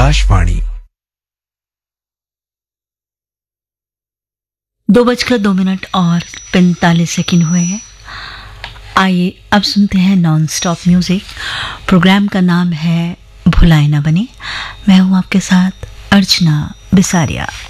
आकाशवाणी। 2:02 और 45 सेकंड हुए हैं। आइए अब सुनते हैं नॉन स्टॉप म्यूजिक। प्रोग्राम का नाम है भुलाए ना बने। मैं हूं आपके साथ अर्चना बिसारिया।